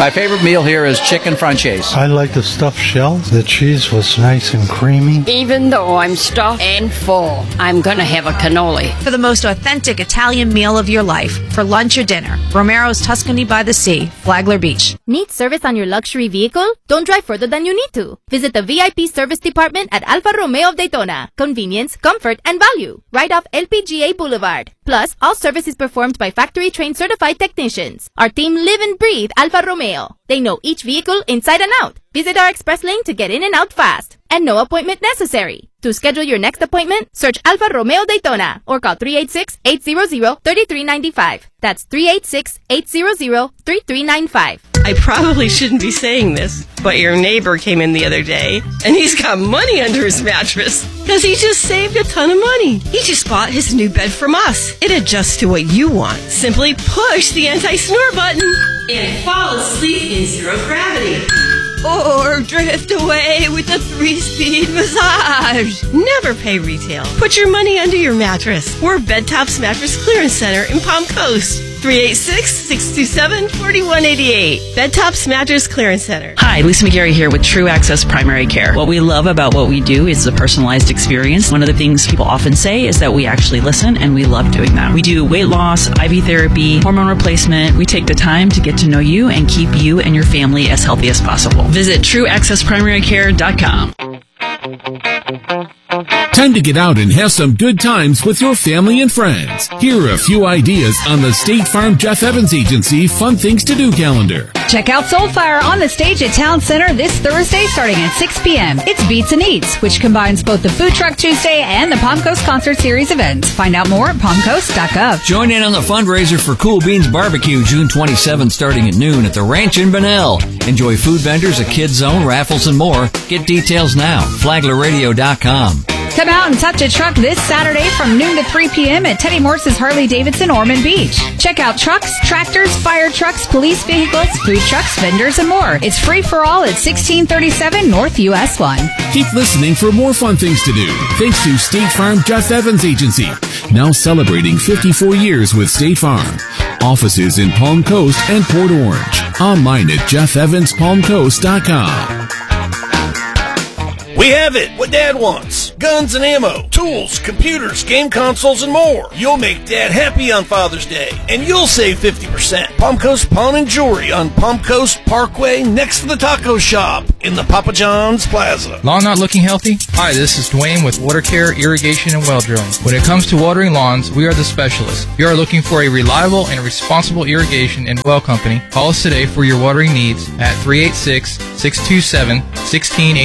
My favorite meal here is chicken franchise. I like the stuffed shell. The cheese was nice and creamy. Even though I'm stuffed and full, I'm going to have a cannoli. For the most authentic Italian meal of your life, for lunch or dinner, Romero's Tuscany by the Sea, Flagler Beach. Need service on your luxury vehicle? Don't drive further than you need to. Visit the VIP service department at Alfa Romeo of Daytona. Convenience, comfort, and value. Right off LPGA Boulevard. Plus, all service is performed by factory-trained certified technicians. Our team live and breathe Alfa Romeo. They know each vehicle inside and out. Visit our express lane to get in and out fast. And no appointment necessary. To schedule your next appointment, search Alfa Romeo Daytona or call 386-800-3395. That's 386-800-3395. I probably shouldn't be saying this, but your neighbor came in the other day, and he's got money under his mattress because he just saved a ton of money. He just bought his new bed from us. It adjusts to what you want. Simply push the anti-snore button and fall asleep in zero gravity. Or drift away with a 3-speed massage. Never pay retail. Put your money under your mattress. We're Bed Tops Mattress Clearance Center in Palm Coast. 386-627-4188. Bed Tops Mattress Clearance Center. Hi, Lisa McGarry here with True Access Primary Care. What we love about what we do is the personalized experience. One of the things people often say is that we actually listen, and we love doing that. We do weight loss, IV therapy, hormone replacement. We take the time to get to know you and keep you and your family as healthy as possible. Visit TrueAccessPrimaryCare.com. Time to get out and have some good times with your family and friends. Here are a few ideas on the State Farm Jeff Evans Agency Fun Things to Do calendar. Check out Soulfire on the stage at Town Center this Thursday starting at 6 p.m. It's Beats and Eats, which combines both the Food Truck Tuesday and the Palm Coast Concert Series events. Find out more at palmcoast.gov. Join in on the fundraiser for Cool Beans Barbecue June 27th starting at noon at the Ranch in Bunnell. Enjoy food vendors, a kids zone, raffles, and more. Get details now. FlaglerRadio.com. Come out and touch a truck this Saturday from noon to 3 p.m. at Teddy Morse's Harley-Davidson Ormond Beach. Check out trucks, tractors, fire trucks, police vehicles, food trucks, vendors, and more. It's free for all at 1637 North US 1. Keep listening for more fun things to do. Thanks to State Farm Jeff Evans Agency. Now celebrating 54 years with State Farm. Offices in Palm Coast and Port Orange. Online at jeffevanspalmcoast.com. We have it, what Dad wants. Guns and ammo, tools, computers, game consoles, and more. You'll make Dad happy on Father's Day, and you'll save 50%. Palm Coast Pawn and Jewelry on Palm Coast Parkway next to the taco shop in the Papa John's Plaza. Lawn not looking healthy? Hi, this is Dwayne with Water Care, Irrigation, and Well Drilling. When it comes to watering lawns, we are the specialists. If you are looking for a reliable and responsible irrigation and well company, call us today for your watering needs at 386-627-1680.